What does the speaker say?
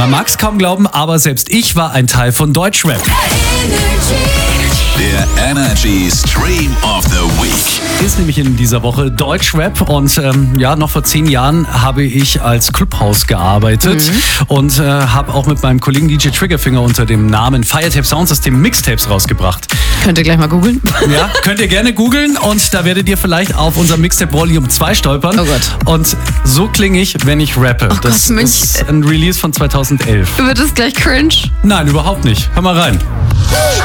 Man mag es kaum glauben, aber selbst ich war ein Teil von Deutschrap. Der Energy Stream of the Week. Ist nämlich in dieser Woche Deutschrap und noch vor 10 Jahren habe ich als Clubhouse gearbeitet und habe auch mit meinem Kollegen DJ Triggerfinger unter dem Namen Firetape Soundsystem Mixtapes rausgebracht. Könnt ihr gleich mal googeln. Ja, könnt ihr gerne googeln und da werdet ihr vielleicht auf unser Mixtape Volume 2 stolpern. Oh Gott. Und so klinge ich, wenn ich rappe. Oh das Gott, ist ein Release von 2011. Wird das gleich cringe? Nein, überhaupt nicht. Hör mal rein.